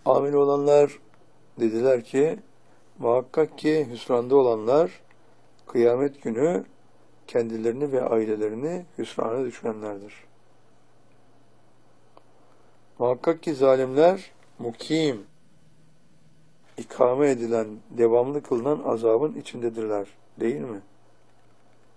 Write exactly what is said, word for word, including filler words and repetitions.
Amil olanlar dediler ki, muhakkak ki hüsranda olanlar, kıyamet günü kendilerini ve ailelerini hüsrana düşürenlerdir. Muhakkak ki zalimler, mukim, ikame edilen, devamlı kılınan azabın içindedirler. Değil mi?